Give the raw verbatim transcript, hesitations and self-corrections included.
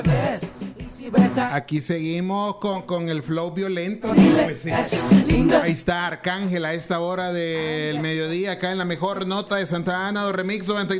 Aquí seguimos con, con el flow violento. Pues sí. Ahí está Arcángel a esta hora del mediodía, acá en la mejor nota de Santa Ana, do Remix noventa y